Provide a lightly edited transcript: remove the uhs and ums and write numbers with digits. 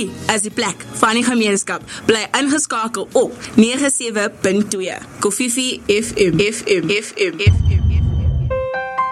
Koffie is die plek van die gemeenskap. Bly ingeskakel op 97.2 Koffie FM.